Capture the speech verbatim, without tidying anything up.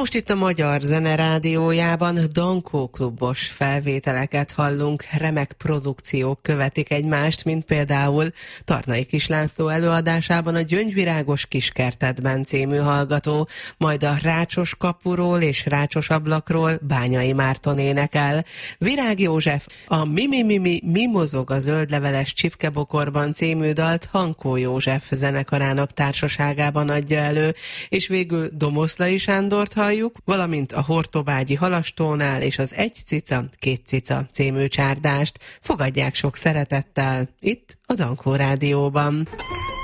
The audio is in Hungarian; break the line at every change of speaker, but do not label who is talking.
Most itt a Magyar Zene Rádiójában Dankó klubos felvételeket hallunk, remek produkciók követik egymást, mint például Tarnai Kis László előadásában a Gyöngyvirágos kiskertedben című hallgató, majd a Rácsos kapuról és Rácsos ablakról Bányai Márton énekel. Virág József a Mi Mi Mi Mi Mi mozog a zöldleveles csipkebokorban című dalt Hankó József zenekarának társaságában adja elő, és végül Domoszlai Sándort halljuk, valamint a Hortobágyi Halastónál és az Egy cica, két cica című csárdást. Fogadják sok szeretettel itt a Dankó Rádióban.